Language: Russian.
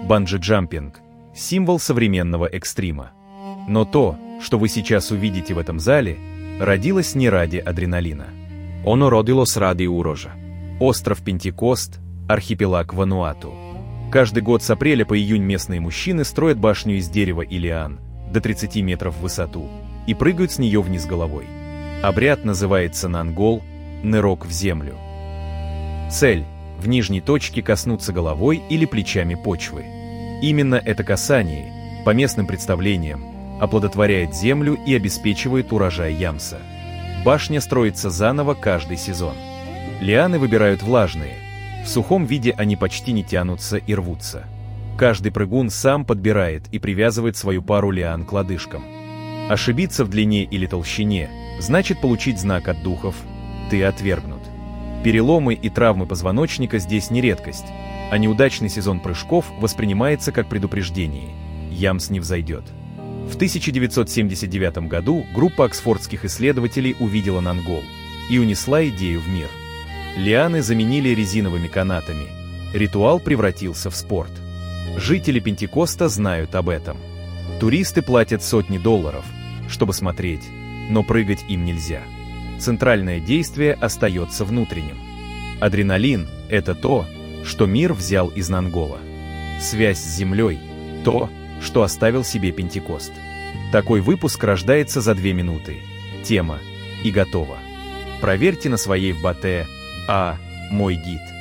банджи-джампинг – символ современного экстрима. Но то, что вы сейчас увидите в этом зале, родилось не ради адреналина. Оно родилось ради урожа. Остров Пентекост, архипелаг Вануату. Каждый год с апреля по июнь местные мужчины строят башню из дерева и лиан до 30 метров в высоту и прыгают с нее вниз головой. Обряд называется нангол – нырок в землю. Цель – в нижней точке коснуться головой или плечами почвы. Именно это касание, по местным представлениям, оплодотворяет землю и обеспечивает урожай ямса. Башня строится заново каждый сезон. Лианы выбирают влажные. В сухом виде они почти не тянутся и рвутся. Каждый прыгун сам подбирает и привязывает свою пару лиан к лодыжкам. Ошибиться в длине или толщине значит получить знак от духов «ты отвергнут». Переломы и травмы позвоночника здесь не редкость, а неудачный сезон прыжков воспринимается как предупреждение – ямс не взойдет. В 1979 году группа оксфордских исследователей увидела нангол и унесла идею в мир. Лианы заменили резиновыми канатами. Ритуал превратился в спорт. Жители Пентекоста знают об этом. Туристы платят сотни долларов, чтобы смотреть, но прыгать им нельзя. Центральное действие остается внутренним. Адреналин – это то, что мир взял из нангола. Связь с землей – то, что оставил себе Пентекост. Такой выпуск рождается за 2 минуты. Тема и готово. Проверьте на своей в Батэ, мой гид.